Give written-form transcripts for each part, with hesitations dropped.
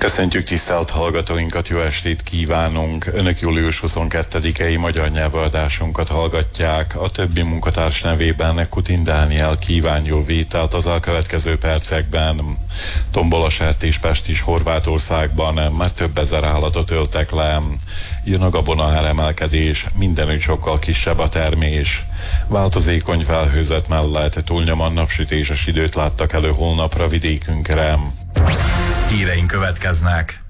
Köszöntjük tisztelt hallgatóinkat, jó estét kívánunk! Önök július 22-i magyar nyelvadásunkat hallgatják. A többi munkatárs nevében Kutin Dániel kíván jó vételt az elkövetkező percekben. Tombol a sertéspest is Horvátországban, már több ezer állatot öltek le. Jön a gabona emelkedés, mindenütt sokkal kisebb a termés. Változékony felhőzet mellett túlnyomóan napsütéses időt láttak elő holnapra vidékünkre. Híreink következnek.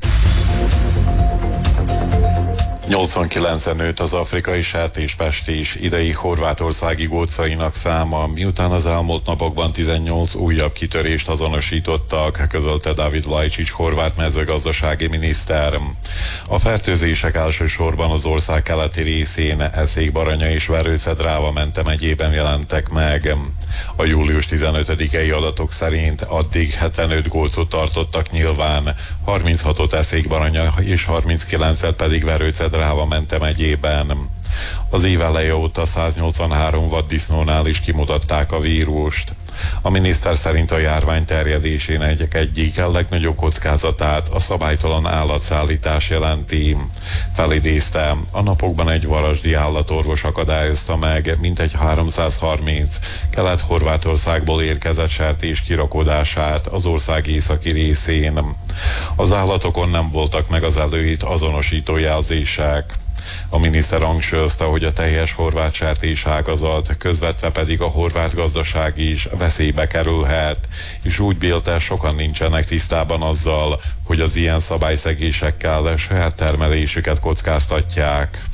89-en nőtt az afrikai sertéspest is idei horvátországi gócainak száma, miután az elmúlt napokban 18 újabb kitörést azonosítottak, közölte David Vlajčić horvát mezőgazdasági miniszter. A fertőzések elsősorban az ország keleti részén, Eszék-Baranya és Verőce-Dráva megyében jelentek meg. A július 15-i adatok szerint addig 75 gócot tartottak nyilván, 36-ot Eszék-Baranya és 39-et pedig Verőce-Dráva megyében. Az év eleje óta 183 vaddisznónál is kimutatták a vírust. A miniszter szerint a járvány terjedésének egyik legnagyobb kockázatát a szabálytalan állatszállítás jelenti. Felidézte, a napokban egy varasdi állatorvos akadályozta meg mintegy 330 Kelet-Horvátországból érkezett sertés kirakodását az ország északi részén. Az állatokon nem voltak meg az előírt azonosító jelzések. A miniszter hangsúlyozta, hogy a teljes horvát sertéságazat, közvetve pedig a horvát gazdaság is veszélybe kerülhet, és úgy vélte, sokan nincsenek tisztában azzal, hogy az ilyen szabályszegésekkel saját termelésüket kockáztatják.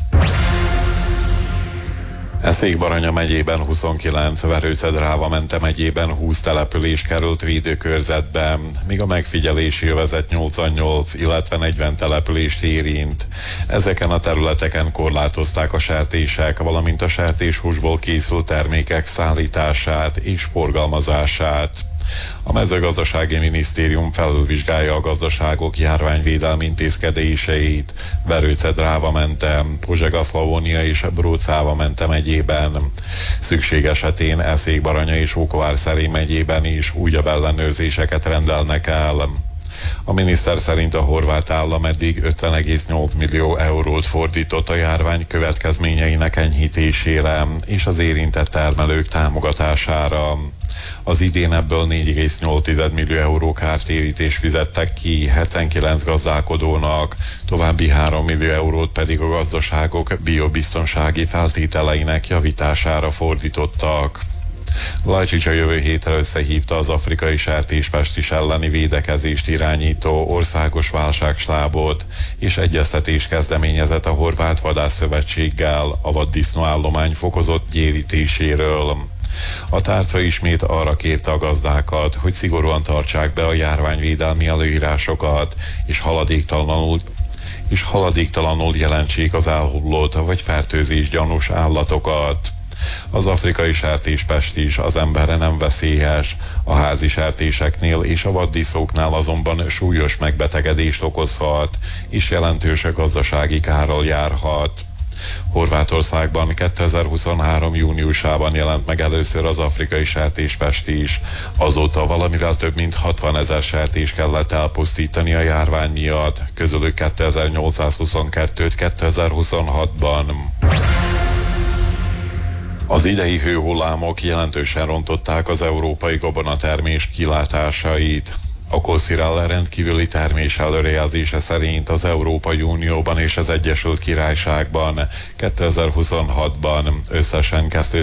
Eszék-Baranya megyében 29, Verőce-Dráva megyében 20 település került védőkörzetbe, míg a megfigyelési övezet 88, illetve 40 települést érint. Ezeken a területeken korlátozták a sertések, valamint a sertéshúsból készült termékek szállítását és forgalmazását. A mezőgazdasági minisztérium felülvizsgálja a gazdaságok járványvédelmi intézkedéseit Verőce-Dráva Pozsega-Szlavónia és Brócáva megyében. Szükség esetén Eszék-Baranya és Ókovár-Szerély megyében is újabb ellenőrzéseket rendelnek el. A miniszter szerint a horvát állam eddig 50,8 millió eurót fordított a járvány következményeinek enyhítésére és az érintett termelők támogatására. Az idén ebből 4,8 millió euró kártérítést fizettek ki 79 gazdálkodónak, további 3 millió eurót pedig a gazdaságok biobiztonsági feltételeinek javítására fordítottak. Vlajčić a jövő hétre összehívta az afrikai sertéspest elleni védekezést irányító országos válságstábot, és egyeztetés kezdeményezett a Horvát Vadászszövetséggel a vaddisznó állomány fokozott gyérítéséről. A tárca ismét arra kérte a gazdákat, hogy szigorúan tartsák be a járványvédelmi előírásokat, és haladéktalanul jelentsék az elhullott vagy fertőzés gyanús állatokat. Az afrikai sertéspest is az emberre nem veszélyes, a házi sertéseknél és a vaddiszóknál azonban súlyos megbetegedést okozhat, és jelentős gazdasági kárral járhat. Horvátországban 2023. júniusában jelent meg először az afrikai sertéspest is. Azóta valamivel több mint 60 000 sertés kellett elpusztítani a járvány miatt, közülük 2822-t 2026-ban. Az idei hőhullámok jelentősen rontották az európai gabonatermés kilátásait. A Koszirál rendkívüli termés előrejelzése szerint az Európai Unióban és az Egyesült Királyságban 2026-ban összesen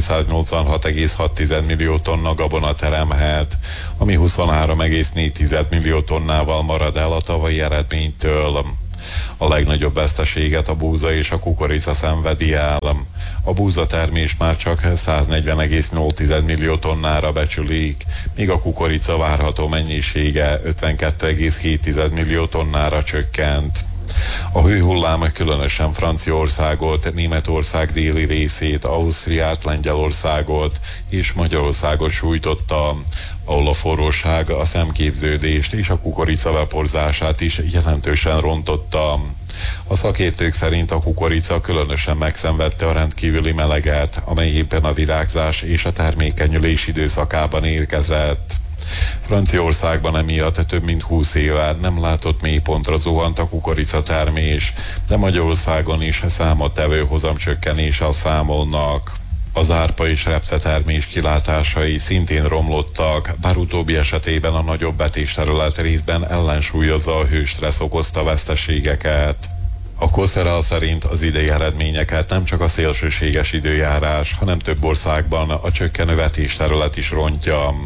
286,6 millió tonna gabona teremhet, ami 23,4 millió tonnával marad el a tavalyi eredménytől. A legnagyobb veszteséget a búza és a kukorica szenvedi el. A búzatermés már csak 140,8 millió tonnára becsülik, míg a kukorica várható mennyisége 52,7 millió tonnára csökkent. A hőhullám különösen Franciaországot, Németország déli részét, Ausztriát, Lengyelországot és Magyarországot sújtotta, ahol a forróság a szemképződést és a kukorica beporzását is jelentősen rontotta. A szakértők szerint a kukorica különösen megszenvedte a rendkívüli meleget, amely éppen a virágzás és a termékenyülés időszakában érkezett. Franciaországban emiatt több mint 20 éve nem látott mélypontra zuhant a kukoricatermés, de Magyarországon is számottevő hozamcsökkenéssel számolnak. Az árpa és repcetermés kilátásai szintén romlottak, bár utóbbi esetében a nagyobb vetésterület részben ellensúlyozza a hőstressz okozta veszteségeket. A Koszerel szerint az idei eredményeket nem csak a szélsőséges időjárás, hanem több országban a csökkenő vetésterület is rontja.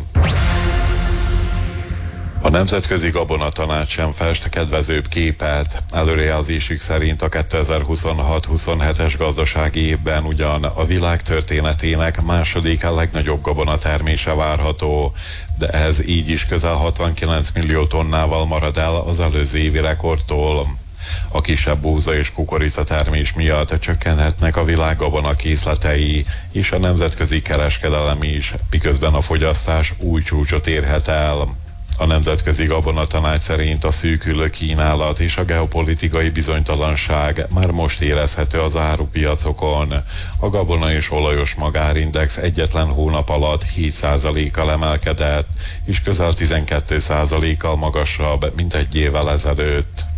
A Nemzetközi Gabonatanács sem fest kedvezőbb képet. Előrejelzésük szerint a 2026-27-es gazdasági évben ugyan a világ történetének második legnagyobb gabonatermése várható, de ez így is közel 69 millió tonnával marad el az előző évi rekordtól. A kisebb búza és kukorica termés miatt csökkenhetnek a világ gabona készletei, és a nemzetközi kereskedelem is, miközben a fogyasztás új csúcsot érhet el. A Nemzetközi Gabonatanács szerint a szűkülő kínálat és a geopolitikai bizonytalanság már most érezhető az árupiacokon. A gabona és olajos magárindex egyetlen hónap alatt 7%-kal emelkedett, és közel 12%-kal magasabb, mint egy évvel ezelőtt.